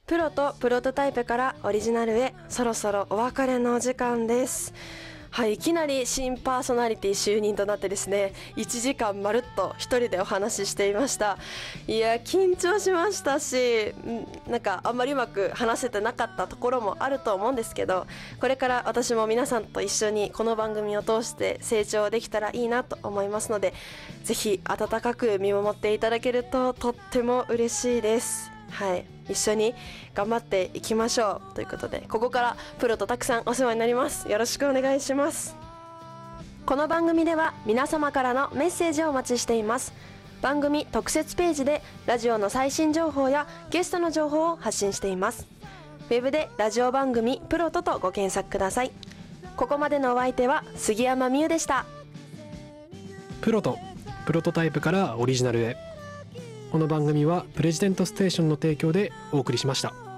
プロとプロトタイプからオリジナルへ、そろそろお別れのお時間です。はい、いきなり新パーソナリティ就任となってですね、1時間まるっと一人でお話ししていました。いや、緊張しましたし、なんかあんまりうまく話せてなかったところもあると思うんですけど、これから私も皆さんと一緒にこの番組を通して成長できたらいいなと思いますので、ぜひ温かく見守っていただけるととっても嬉しいです。はい、一緒に頑張っていきましょうということで、ここからプロとたくさんお世話になります。よろしくお願いします。この番組では皆様からのメッセージをお待ちしています。番組特設ページでラジオの最新情報やゲストの情報を発信しています。ウェブでラジオ番組プロトとご検索ください。ここまでのお相手は杉山美優でした。 プロとプロトタイプからオリジナルへ。この番組はプレジデントステーションの提供でお送りしました。